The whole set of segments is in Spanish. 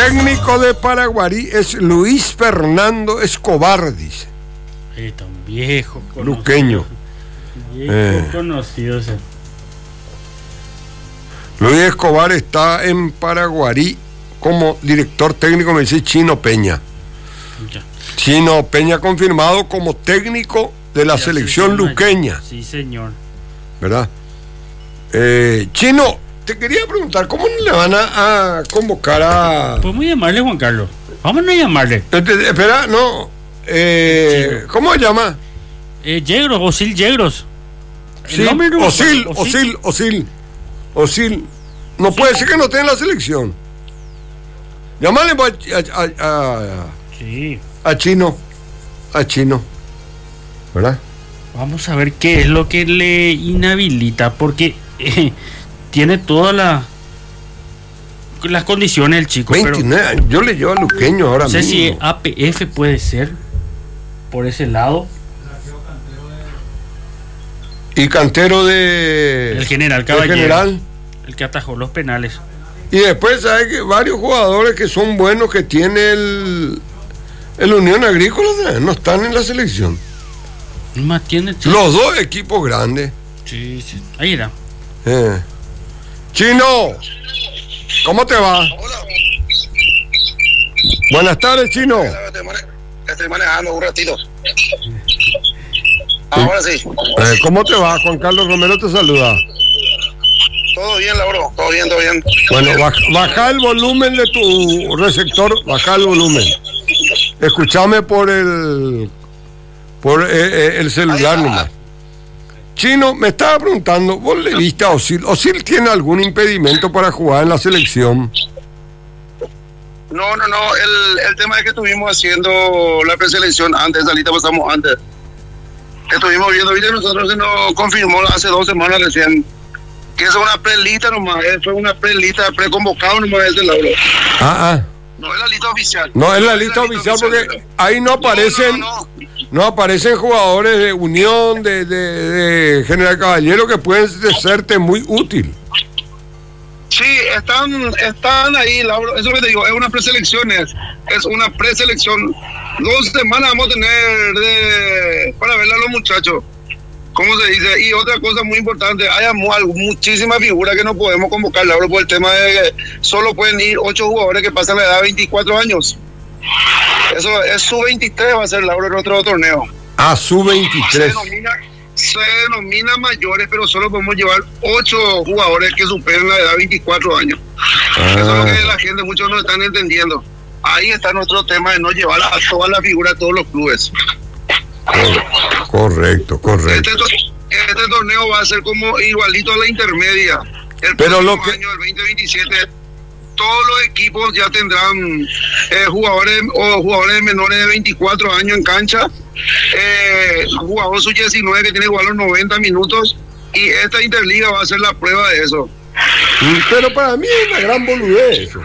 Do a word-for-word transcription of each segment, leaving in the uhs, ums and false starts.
técnico de Paraguarí es Luis Fernando Escobar, dice. Eh, tan viejo conocido. Luqueño. Viejo Eh. conocido ese. Luis Escobar está en Paraguarí como director técnico, me dice Chino Peña. Ya. Chino Peña confirmado como técnico de la Ya, selección sí, señor. luqueña, Sí, señor. ¿verdad? Eh, Chino, te quería preguntar, ¿cómo le van a, a convocar a... Podemos llamarle, Juan Carlos. Vámonos a llamarle. Espera, espera, no. Eh, ¿Cómo se llama? Eh, Yegros, Osil Yegros. El Sí, nombre no me Osil, acuerdo. Osil, Osil, Osil. No puede ser que no esté en la selección. Llámale a, a, a, Sí. a Chino. A Chino. ¿Verdad? Vamos a ver qué es lo que le inhabilita, porque eh, tiene todas la, las condiciones el chico. veintinueve años. Yo le llevo a Luqueño ahora No sé mismo. si A P F puede ser por ese lado. Y cantero de... El general del Caballero, general. el que atajó los penales. Y después, ¿sabes que varios jugadores que son buenos que tiene el, el Unión Agrícola no están en la selección? Más tiene. Los dos equipos grandes. Sí, sí. Ahí era. Eh. Chino, ¿cómo te va? Hola. Buenas tardes, Chino. Estoy, mane- estoy manejando un ratito. Ahora sí. Eh, ¿Cómo te va? Juan Carlos Romero te saluda. Todo bien, Lauro. Todo bien, todo bien. Bueno, baja, baja el volumen de tu receptor, baja el volumen. Escúchame por el por eh, eh, el celular nomás. Chino, me estaba preguntando, ¿vos le viste a Osil? ¿Osil tiene algún impedimento para jugar en la selección? No, no, no. El, el tema es que estuvimos haciendo la preselección antes, esa lista pasamos antes. Estuvimos viendo, viste, nosotros se nos confirmó hace dos semanas recién que es una prelista nomás, eh, fue una prelista preconvocado nomás es el Lauro. Ah, ah. No es la lista oficial. No, es la lista oficial porque ahí no aparecen No, no, no. no aparecen jugadores de Unión, de, de, de General Caballero que pueden serte muy útil. Sí, están, están ahí, Lauro. Eso que te digo, es una preselección, es, es una preselección. Dos semanas vamos a tener de, para verle a los muchachos. ¿Cómo se dice? Y otra cosa muy importante, hay mu- muchísimas figuras que no podemos convocar, Lauro, por el tema de que solo pueden ir ocho jugadores que pasan la edad de veinticuatro años. Eso es sub veintitrés, va a ser, Lauro, en otro torneo. Ah, sub Se veintitrés. denomina, se denomina mayores, pero solo podemos llevar ocho jugadores que superen la edad de veinticuatro años. Eso es lo que la gente, muchos no están entendiendo. Ahí está nuestro tema de no llevar a todas las figuras a todos los clubes. Correcto, correcto. Este, to- este torneo va a ser como igualito a la intermedia. El Pero lo próximo que- año, el veinte veintisiete, todos los equipos ya tendrán eh, jugadores o jugadores menores de veinticuatro años en cancha, eh, jugador sub diecinueve que tiene que jugar los noventa minutos, y esta Interliga va a ser la prueba de eso. Mm, Pero para mí es una gran boludez eso.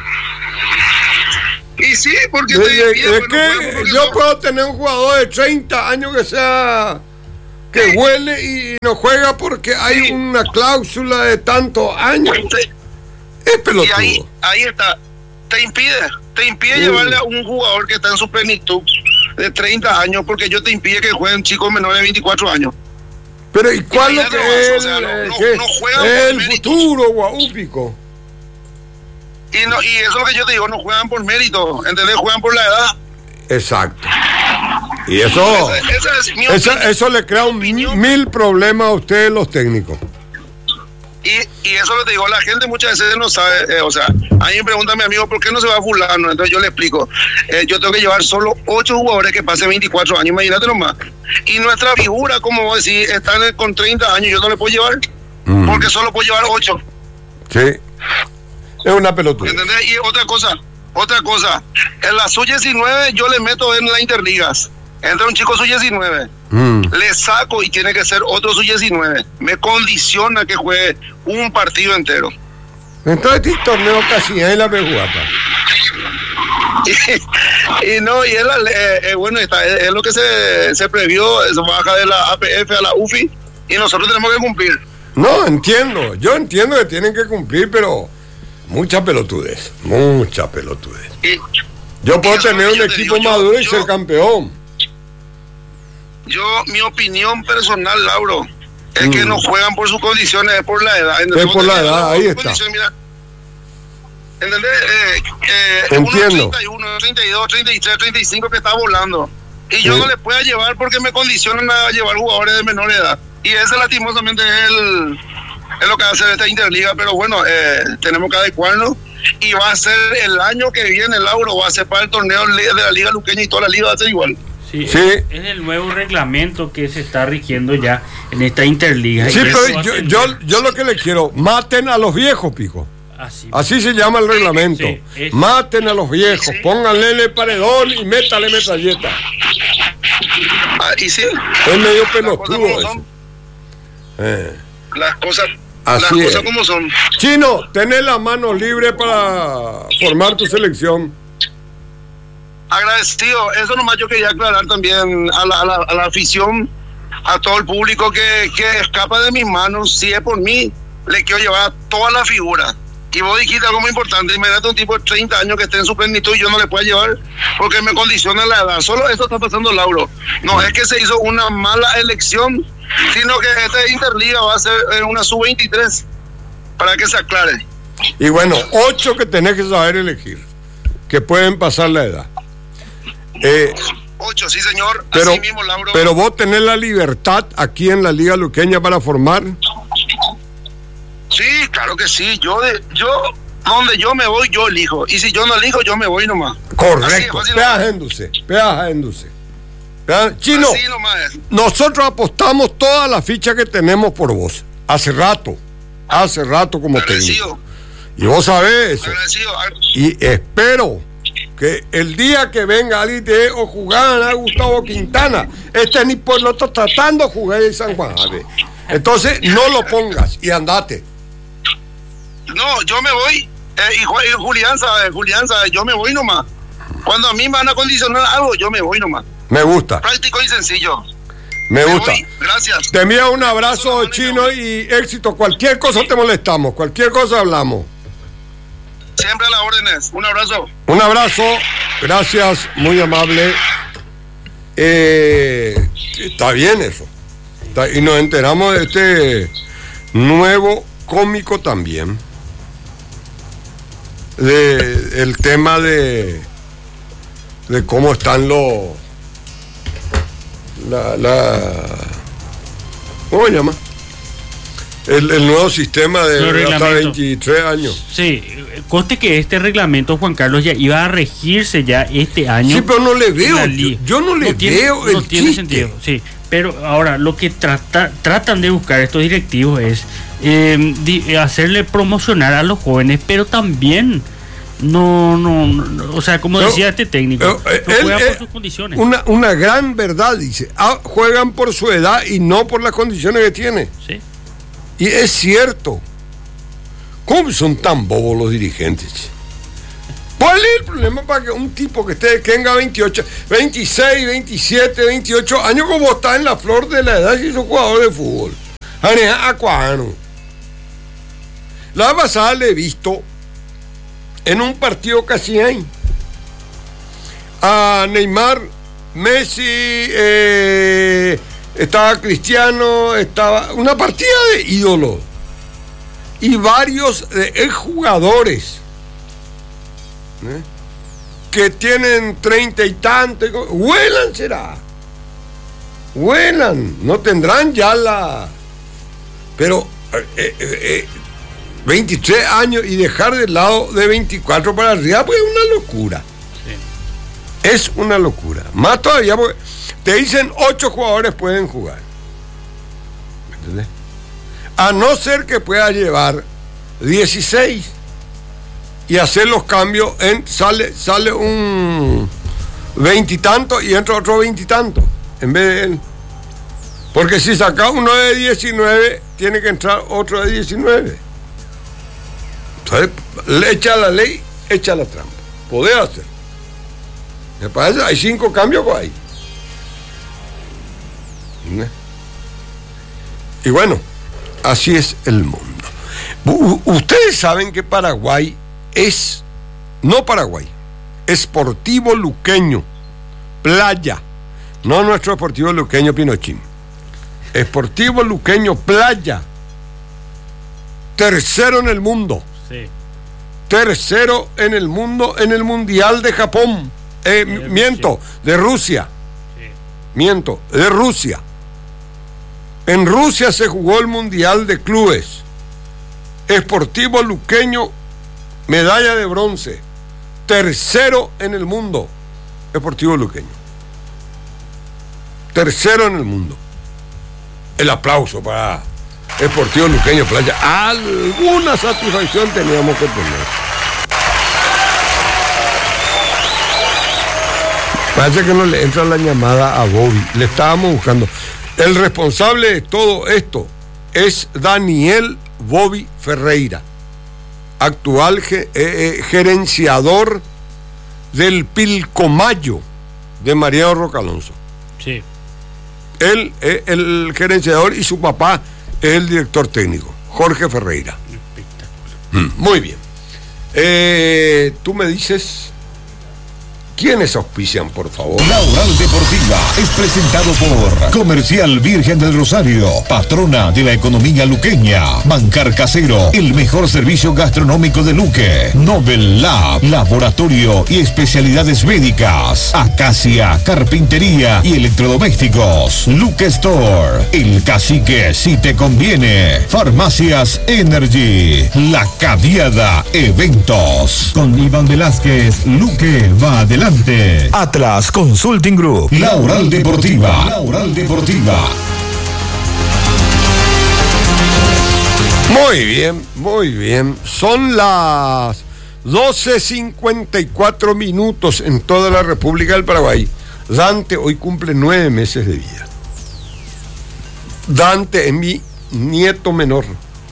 Y sí, porque De- te de- bien, es bueno, que bueno, porque yo no- puedo tener un jugador de treinta años que sea que huele y no juega porque hay una cláusula de tantos años. te- Es Y pelotudo. ahí, ahí está, te impide, te impide Sí. llevarle a un jugador que está en su plenitud de treinta años, porque yo te impide que jueguen chicos menores de veinticuatro años. Pero ¿y cuál es lo Imagínate, que o es sea, el, no- eh, no- que no juegan es por el mérito. futuro guaúpico? Y no, y eso es lo que yo te digo, no juegan por mérito, ¿entendés? Juegan por la edad. Exacto. Y eso, Esa, esa es mi eso, opinión. eso le crea un opinión. mil problemas a ustedes los técnicos. Y, y eso lo te digo, la gente muchas veces no sabe, eh, o sea, a mí me pregunta mi amigo, ¿por qué no se va fulano? Entonces yo le explico, eh, yo tengo que llevar solo ocho jugadores que pasen veinticuatro años, imagínate nomás. Y nuestra figura, como vos decís, están con treinta años, yo no le puedo llevar, Mm. porque solo puedo llevar ocho. Sí. Es una pelotuda. ¿Entendés? Y otra cosa, otra cosa, en la sub diecinueve yo le meto en la Interligas. Entra un chico sub diecinueve, Mm. le saco y tiene que ser otro sub diecinueve. Me condiciona que juegue un partido entero. Entonces este torneo casi es la pejuata. Y, y no, y es, la, eh, eh, bueno, está, es, es lo que se, se previó, se baja de la A P F a la U F I, y nosotros tenemos que cumplir. No, entiendo. Yo entiendo que tienen que cumplir, pero mucha pelotudez, mucha pelotudez. Y, Yo puedo y tener un yo te equipo digo, maduro yo, y yo, ser campeón. Yo, mi opinión personal, Lauro, es Mm. que no juegan por sus condiciones, es por la edad. Es por la edad, ahí está. Mira, ¿entendés? Eh, eh, Entiendo. Uno treinta y uno, treinta y dos, treinta y tres, treinta y cinco que está volando. Y yo Sí. no le puedo llevar porque me condicionan a llevar jugadores de menor edad. Y ese lastimosamente es, el, es lo que hace esta Interliga. Pero bueno, eh, tenemos que adecuarnos. Y va a ser el año que viene, Lauro, va a ser para el torneo de la Liga Luqueña y toda la liga va a ser igual. Sí, Sí. Es, es el nuevo reglamento que se está rigiendo ya en esta Interliga. Sí, Y eso pero va a yo, tener- yo, yo lo que le quiero, maten a los viejos, pico. Así, Así se llama el reglamento. Sí, es- Maten a los viejos, pónganle el paredón y métale metralleta. Ah, y sí, Es medio las cosas pelotudo como eso. son. Eh. Las cosas, Así las es. cosas como son. Chino, tenés la mano libre para formar tu selección. Agradecido, eso nomás yo quería aclarar también a la, a la, a la afición, a todo el público que, que escapa de mis manos. Si es por mí, le quiero llevar a toda la figura. Y vos dijiste algo muy importante, imagínate un tipo de treinta años que esté en su plenitud y yo no le puedo llevar porque me condiciona la edad. Solo eso está pasando, Lauro. No es que se hizo una mala elección, sino que esta Interliga va a ser eh, una sub veintitrés, para que se aclare. Y bueno, ocho que tenés que saber elegir, que pueden pasar la edad. Eh, Ocho, sí señor, pero, así mismo, Lauro. pero vos tenés la libertad aquí en la Liga Luqueña para formar. Sí, claro que sí. Yo, de, yo, donde yo me voy, yo elijo. Y si yo no elijo, yo me voy nomás. Así Correcto. es, así Peajenduce, peajenduce. Pea- Chino, Así nomás es. nosotros apostamos toda la ficha que tenemos por vos. Hace rato. Hace rato como técnico. Agradecido, Y vos sabés eso. agradecido. Y espero que el día que venga alguien de o jugar a Gustavo Quintana, este ni por lo está tratando de jugar en San Juan. ¿Sabe? Entonces no lo pongas y andate. No, yo me voy. Eh, y, Ju- y Julián sabe, Julián sabe, yo me voy nomás. Cuando a mí me van a condicionar algo, yo me voy nomás. Me gusta, Práctico y sencillo. me Me gusta. voy, gracias. Te envío un abrazo, Chino, y éxito. Cualquier cosa te molestamos, cualquier cosa hablamos. Siempre a las órdenes. Un abrazo. Un abrazo, gracias, muy amable. Eh, está bien eso. Está- y nos enteramos de este nuevo cómico también. De el tema de de cómo están los la, la ¿cómo se llama? El, el nuevo sistema de Los hasta reglamentos. veintitrés años. Sí, conste que este reglamento, Juan Carlos, ya iba a regirse ya este año. Sí, pero no le en veo, la yo, liga. yo no le tiene, veo no el tiene chiste. sentido, sí. Pero ahora lo que trata, tratan de buscar estos directivos es eh, di- hacerle promocionar a los jóvenes, pero también no, no, no, o sea, como Pero, decía este técnico, eh, no él, juega eh, por sus condiciones. Una, una gran verdad, dice. Ah, juegan por su edad y no por las condiciones que tiene. Sí. Y es cierto. ¿Cómo son tan bobos los dirigentes? ¿Cuál es el problema para que un tipo que esté, que tenga veintiocho, veintiséis, veintisiete, veintiocho años, como está en la flor de la edad, si es un jugador de fútbol? Aneja Acuano. La vez pasada le he visto en un partido casi ahí a Neymar, Messi, eh, estaba Cristiano, estaba una partida de ídolos y varios eh, jugadores ¿eh? que tienen treinta y tantos, huelan será, huelan, no tendrán ya la, pero eh, eh, eh, veintitrés años y dejar de lado de veinticuatro para arriba, pues es una locura. Sí. Es una locura. Más todavía, porque te dicen ocho jugadores pueden jugar. ¿Me entendés? A no ser que pueda llevar dieciséis y hacer los cambios, en, sale, sale un veintitanto y entra otro veintitanto en vez de él. Porque si saca uno de diecinueve, tiene que entrar otro de diecinueve. Entonces, le echa la ley, echa la trampa. Podés hacer. Me parece, hay cinco cambios por ahí. Y bueno, así es el mundo. U- ustedes saben que Paraguay es, no Paraguay, Sportivo Luqueño, Playa, no nuestro Sportivo Luqueño Pinochín. Sportivo Luqueño Playa, tercero en el mundo. Sí. Tercero en el mundo en el Mundial de Japón. Eh, de miento, Rusia. de Rusia. Sí. Miento, de Rusia. En Rusia se jugó el Mundial de Clubes. Sportivo Luqueño, medalla de bronce. Tercero en el mundo. Sportivo Luqueño. Tercero en el mundo. El aplauso para Sportivo Luqueño Playa. Alguna satisfacción teníamos que tener. Parece que no le entra la llamada a Bobby. Le estábamos buscando. El responsable de todo esto es Daniel Bobby Ferreira, actual ge- eh, eh, gerenciador del Pilcomayo de Mariano Roca Alonso. Sí. Él es el gerenciador y su papá es el director técnico, Jorge Ferreira. Espectacular. Mm, muy bien. Eh, tú me dices, ¿quiénes auspician, por favor? La Oral Deportiva es presentado por Comercial Virgen del Rosario, patrona de la economía luqueña. Bancar Casero, el mejor servicio gastronómico de Luque. Nobel Lab, laboratorio y especialidades médicas. Acacia, carpintería y electrodomésticos. Luque Store, el cacique si te conviene. Farmacias Energy, La Cadiada Eventos. Con Iván Velázquez, Luque va adelante. Atlas Consulting Group. La Oral Deportiva. La Oral Deportiva. Muy bien, muy bien. Son las doce cincuenta y cuatro minutos en toda la República del Paraguay. Dante hoy cumple nueve meses de vida. Dante es mi nieto menor.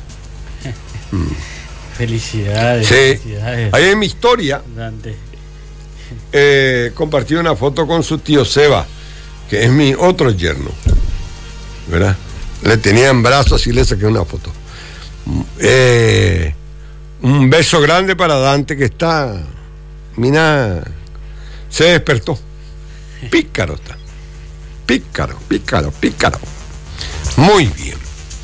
Felicidades. Sí. Felicidades. Ahí en mi historia Dante. eh, compartí una foto con su tío Seba, que es mi otro yerno, ¿verdad? Le tenía en brazos y le saqué una foto. Eh, un beso grande para Dante, que está, mira, se despertó. Pícaro está. Pícaro, pícaro, pícaro. Muy bien.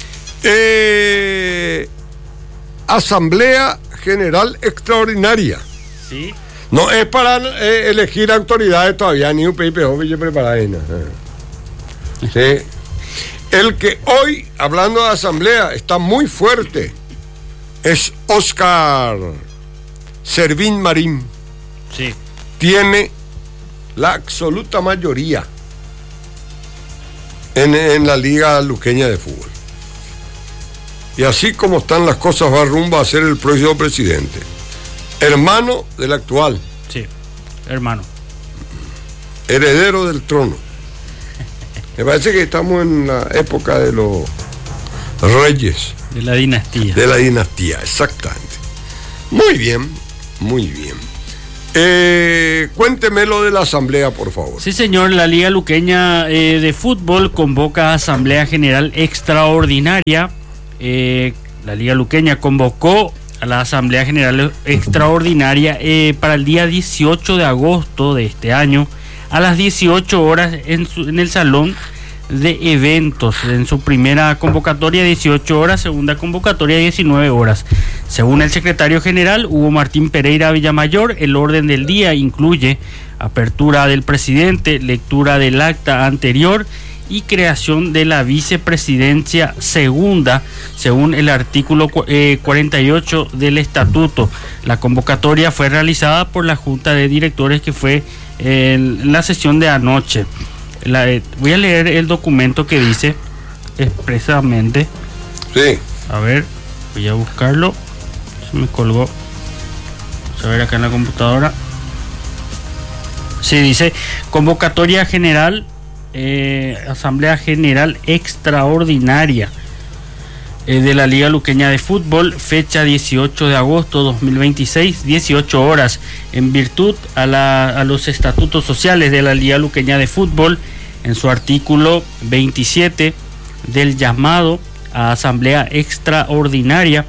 Eh, Asamblea General Extraordinaria. Sí. No es para eh, elegir autoridades todavía, ni un P I P O, yo preparé. Sí. El que hoy, hablando de asamblea, está muy fuerte es Oscar Servín Marín. Sí. Tiene la absoluta mayoría en, en la Liga Luqueña de Fútbol. Y así como están las cosas, va rumbo a ser el próximo presidente. Hermano del actual. Sí. Hermano. Heredero del trono. Me parece que estamos en la época de los reyes. De la dinastía. De la dinastía, exactamente. Muy bien, muy bien. Eh, cuénteme lo de la asamblea, por favor. Sí, señor, la Liga Luqueña eh, de Fútbol convoca a Asamblea General Extraordinaria. Eh, la Liga Luqueña convocó a la Asamblea General Extraordinaria eh, para el día dieciocho de agosto de este año a las dieciocho horas en, su, en el Salón de Eventos. En su primera convocatoria dieciocho horas, segunda convocatoria diecinueve horas. Según el secretario general Hugo Martín Pereira Villamayor, el orden del día incluye apertura del presidente, lectura del acta anterior y creación de la vicepresidencia segunda, según el artículo eh, cuarenta y ocho del estatuto. La convocatoria fue realizada por la Junta de Directores, que fue eh, en la sesión de anoche. La, eh, voy a leer el documento que dice expresamente. Sí. A ver, voy a buscarlo. Se me colgó. Vamos a ver acá en la computadora. Sí, dice convocatoria general. Eh, Asamblea General Extraordinaria eh, de la Liga Luqueña de Fútbol, fecha dieciocho de agosto dos mil veintiséis, dieciocho horas, en virtud a, la, a los estatutos sociales de la Liga Luqueña de Fútbol, en su artículo veintisiete del llamado a Asamblea Extraordinaria,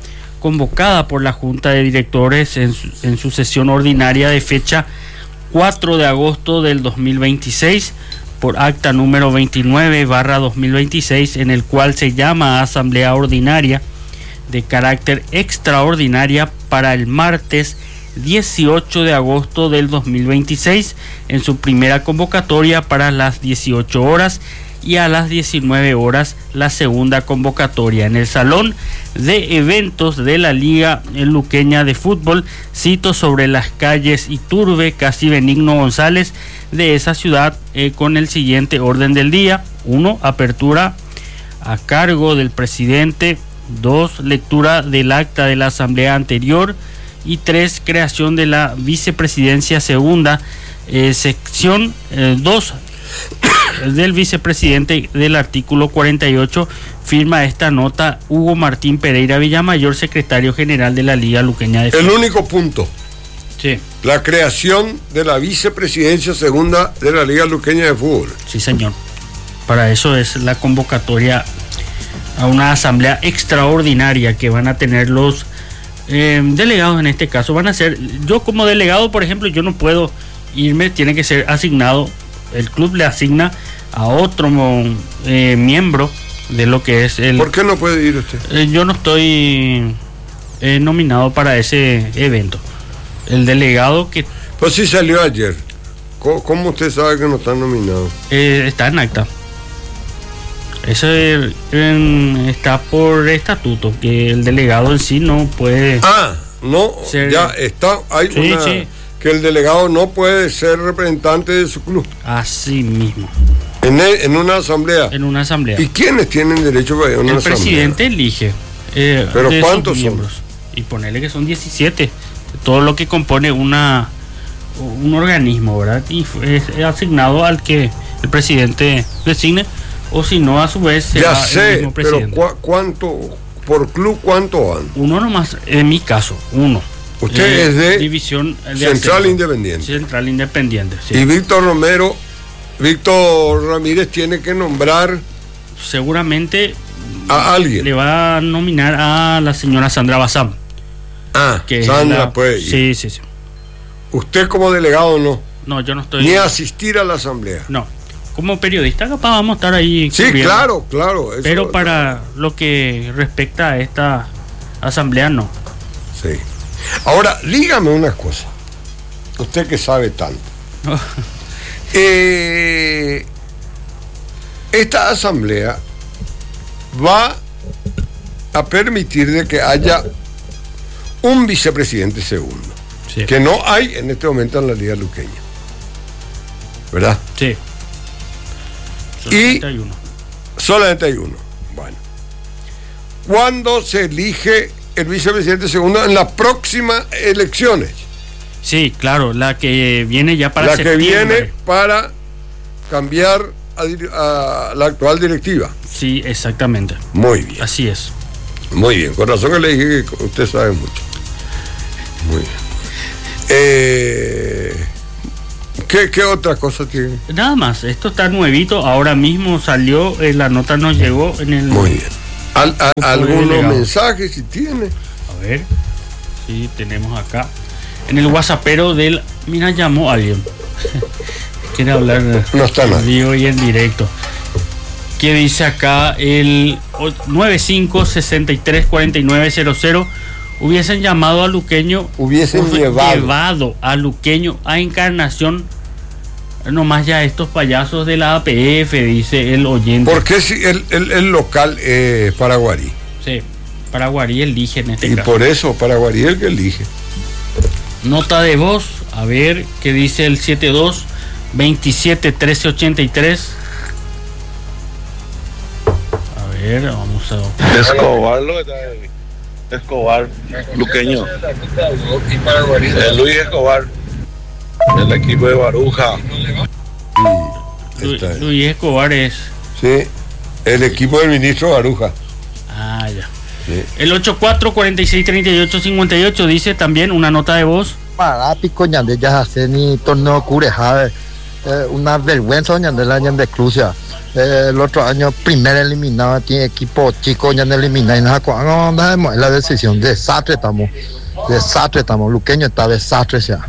convocada por la Junta de Directores en su, en su sesión ordinaria de fecha cuatro de agosto del dos mil veintiséis por acta número veintinueve barra dos mil veintiséis, en el cual se llama Asamblea Ordinaria de carácter extraordinaria para el martes dieciocho de agosto del dos mil veintiséis en su primera convocatoria para las dieciocho horas y a las diecinueve horas la segunda convocatoria en el Salón de Eventos de la Liga Luqueña de Fútbol, sito sobre las calles Iturbe, Casi Benigno González de esa ciudad, eh, con el siguiente orden del día: uno. Apertura a cargo del presidente. dos. Lectura del acta de la asamblea anterior. Y tres. Creación de la vicepresidencia segunda, eh, sección dos eh, del vicepresidente del artículo cuarenta y ocho. Firma esta nota Hugo Martín Pereira Villamayor, secretario general de la Liga Luqueña de Fútbol. El único punto. Sí. La creación de la vicepresidencia segunda de la Liga Luqueña de Fútbol. Sí, señor. Para eso es la convocatoria a una asamblea extraordinaria que van a tener los eh, delegados en este caso. Van a ser, yo como delegado, por ejemplo, yo no puedo irme, tiene que ser asignado, el club le asigna a otro eh, miembro de lo que es el... ¿Por qué no puede ir usted? Eh, yo no estoy eh, nominado para ese evento. El delegado que... Pues sí salió ayer. ¿Cómo, cómo usted sabe que no está nominado? Eh, está en acta. Eso es, en, está por estatuto, que el delegado en sí no puede... Ah, no, ser, ya está, hay sí, una... Sí. Que el delegado no puede ser representante de su club. Así mismo. En, el, en una asamblea. En una asamblea. ¿Y quiénes tienen derecho a ir a una el asamblea? El presidente elige. Eh, ¿Pero cuántos miembros. Son? Y ponerle que son diecisiete. Todo lo que compone una un organismo, ¿verdad? Y es asignado al que el presidente designe, o si no, a su vez será ya sé, el mismo presidente. Pero ¿cu ¿cuánto, por club, cuánto van? Uno nomás, en mi caso, uno. Usted eh, es de División de Central Acero. Independiente. Central Independiente, sí. Y Víctor Romero, Víctor Ramírez tiene que nombrar seguramente a alguien. Le va a nominar a la señora Sandra Bazán. Ah, que Sandra la, puede ir. Sí, sí, sí. Usted como delegado no. No, yo no estoy. Ni asistir a la asamblea. No. Como periodista capaz vamos a estar ahí. Sí, cubriendo. claro, claro. Eso, pero para no. lo que respecta a esta asamblea, no. Sí. Ahora, dígame una cosa. Usted que sabe tanto. Oh. Eh, esta asamblea va a permitir de que haya un vicepresidente segundo. Sí. Que no hay en este momento en la Liga Luqueña. ¿Verdad? Sí. Solamente hay uno. Solamente hay uno. Bueno. ¿Cuándo se elige el vicepresidente segundo? En las próximas elecciones. Sí, claro, la que viene ya para la septiembre. que viene para cambiar a, a la actual directiva. Sí, exactamente. Muy bien. Así es. Muy bien, con razón que le dije que usted sabe mucho. Muy bien. Eh, ¿qué, ¿Qué otra cosa tiene? Nada más, esto está nuevito, ahora mismo salió, eh, la nota nos llegó en el... Muy bien. Al, a, ¿Algunos mensajes si tiene? A ver, sí, tenemos acá. En el WhatsAppero del... Mira, llamó alguien. Quiere hablar no está en vivo y en directo. ¿Qué dice acá? El nueve cinco seis tres cuatro nueve cero cero. Hubiesen llamado a Luqueño, hubiesen llevado. llevado a Luqueño a Encarnación, nomás ya estos payasos de la A P F, dice el oyente. Porque si el, el, el local es eh, Paraguarí. Sí, Paraguarí elige en este y caso. Y por eso Paraguarí es el que elige. Nota de voz, a ver qué dice el siete dos veintisiete trece ochenta y tres. A ver, vamos a... Escobar, lo que Escobar, Luqueño. El Luis Escobar, el equipo de Baruja. Luis, Luis Escobar es. Sí, el equipo del ministro Baruja. Ah, ya. Sí. El ochenta y cuatro cuarenta y seis treinta y ocho cincuenta y ocho dice también una nota de voz. Para pico ya hace ni torneo cureja, una vergüenza de la de Crucia. Eh, el otro año, primer eliminado, tiene equipo chico, ya no elimina. Y nada, cuando es la decisión, desastre estamos. Desastre estamos. Luqueño está desastre ya.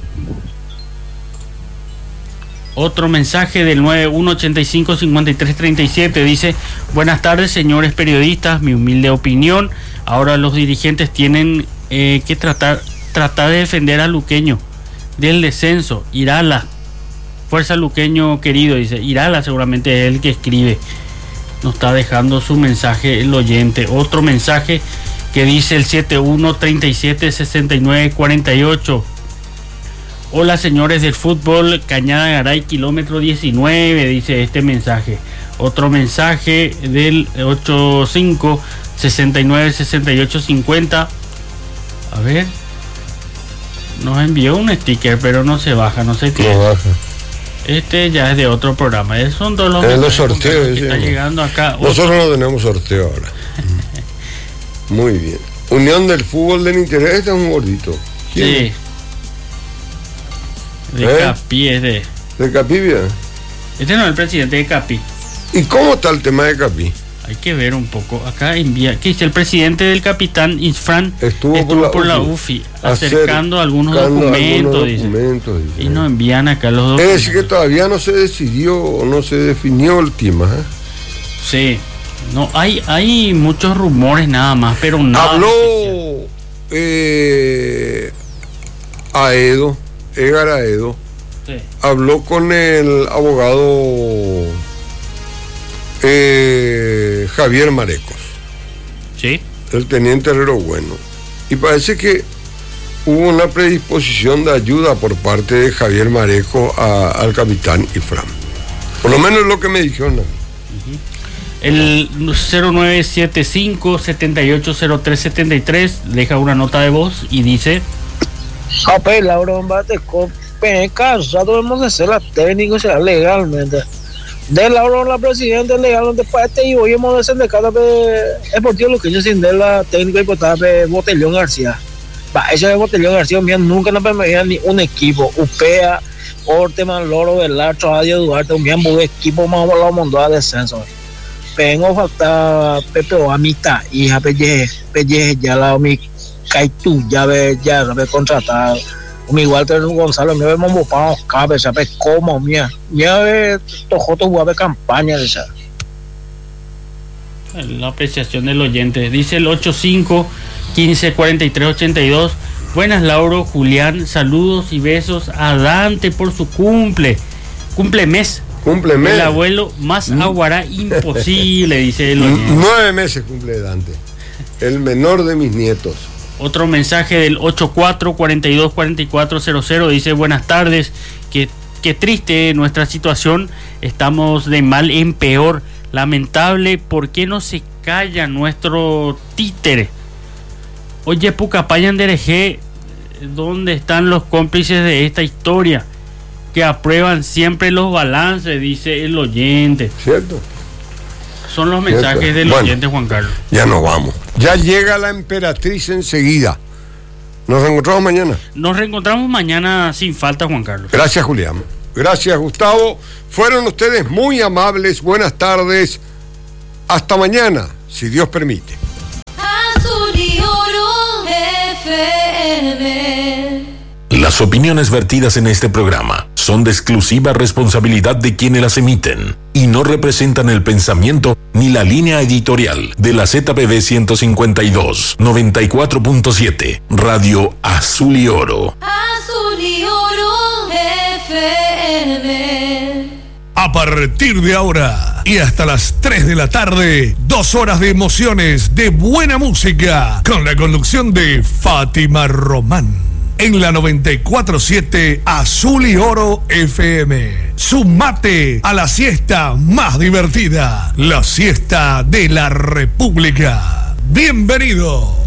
Otro mensaje del nueve uno ochenta y cinco cincuenta y tres treinta y siete dice: buenas tardes, señores periodistas, mi humilde opinión. Ahora los dirigentes tienen eh, que tratar, tratar de defender a Luqueño del descenso. Irala. Fuerza Luqueño querido, dice. Irala seguramente es el que escribe. Nos está dejando su mensaje el oyente. Otro mensaje que dice el siete uno treinta y siete sesenta y nueve cuarenta y ocho. Hola señores del fútbol, Cañada Garay, kilómetro diecinueve, dice este mensaje. Otro mensaje del ochenta y cinco sesenta y nueve sesenta y ocho cincuenta. A ver. Nos envió un sticker, pero no se baja, no sé qué. No baja. Este ya es de otro programa. Esos son todos los, es los sorteos. Que sí, está no. llegando acá. Nosotros no tenemos sorteo ahora. Muy bien. Unión del Fútbol del Interés, este es un gordito. ¿Quién? Sí. De ¿Eh? Capi es de. ¿De Capivia? Este no es el presidente de Capi. ¿Y cómo está el tema de Capi? Hay que ver un poco. Acá envía. ¿Qué dice? El presidente del Capitán Isfran estuvo, estuvo por, por la la U U F I acercando algunos algunos documentos, dice. documentos dice. Y nos envían acá los Es documentos. decir, que todavía no se decidió o no se definió el tema. ¿eh? Sí. No, hay, hay muchos rumores nada más, pero nada. Habló eh, Aedo, Edgar Aedo, Sí. habló con el abogado eh, Javier Marecos, Sí. el teniente Herrero Bueno, y parece que hubo una predisposición de ayuda por parte de Javier Marecos a- al capitán Ifram. Por lo menos es lo que me dijeron. El cero nueve siete cinco setenta y ocho cero tres setenta y tres deja una nota de voz y dice: Ape, la broma te cope, casado, debemos de ser la técnico, será legalmente. De la broma, la presidenta legalmente para este y hoy hemos de ser de cada deportivo lo que yo sin de la técnica y portada de Botellón García. Va, ese de Botellón García, mira, nunca nos permitía ni un equipo. Upea, Orteman, Loro, Velarcho, Adio, Duarte, un bien buen equipo, más lo mandó a descenso. Vengo falta Pepe o Amita, hija Pelle, Pelle, ya la mi Caitu, ya ve, ya ve contratado. Mi Walter Gonzalo, me vemos bopados, cabe, sabe cómo, mía, ya ve, tojoto, guave campaña de esa. la apreciación del oyente. Dice el ochenta y cinco quince cuarenta y tres ochenta y dos. Buenas, Lauro, Julián, saludos y besos a Dante por su cumple. Cumple mes. Cumple mes. El abuelo más aguará imposible, dice el oyente. Nueve meses cumple Dante. El menor de mis nietos. Otro mensaje del ochenta y cuatro cuarenta y dos cuarenta y cuatro cero cero dice: buenas tardes, qué, qué triste nuestra situación, estamos de mal en peor, lamentable, ¿por qué no se calla nuestro títere? Oye, Pucapayan de Hereje, ¿dónde están los cómplices de esta historia? Que aprueban siempre los balances, dice el oyente. ¿Cierto? Son los mensajes ¿Cierto? del Bueno, oyente, Juan Carlos. Ya nos vamos. Ya llega la emperatriz enseguida. Nos reencontramos mañana. Nos reencontramos mañana sin falta, Juan Carlos. Gracias, Julián. Gracias, Gustavo. Fueron ustedes muy amables. Buenas tardes. Hasta mañana, si Dios permite. Azul y Oro F M. Las opiniones vertidas en este programa son de exclusiva responsabilidad de quienes las emiten y no representan el pensamiento ni la línea editorial de la Z P B ciento cincuenta y dos, noventa y cuatro punto siete, Radio Azul y Oro. Azul y Oro F M. A partir de ahora y hasta las tres de la tarde, dos horas de emociones, de buena música, con la conducción de Fátima Román. En la noventa y cuatro punto siete Azul y Oro F M. Sumate a la siesta más divertida, la siesta de la República. Bienvenido.